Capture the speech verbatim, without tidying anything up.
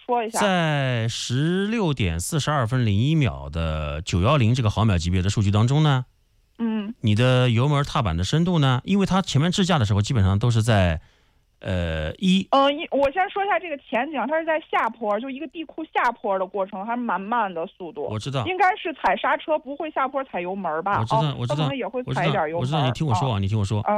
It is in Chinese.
说一下。 在十六点四十二分零一秒的九一零这个毫秒级别的数据当中呢， 嗯， 你的油门踏板的深度呢，因为它前面智驾的时候基本上都是在呃一， 呃，一我先说一下这个前景，它是在下坡，就一个地库下坡的过程，还是蛮慢的速度。 我知道， 应该是踩刹车不会下坡踩油门吧？ 我知道， 哦、 我知道， 它可能也会我知道踩一点油门。 我知道，你听我说啊， 哦、 你听我说。 嗯